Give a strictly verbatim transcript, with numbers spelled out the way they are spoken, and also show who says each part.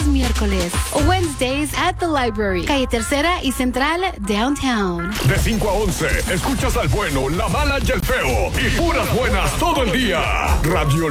Speaker 1: los miércoles. Wednesdays at the Library. Calle Tercera y Central, Downtown.
Speaker 2: De cinco a once, escuchas al bueno, la mala y el feo. Y puras buenas todo el día. Radio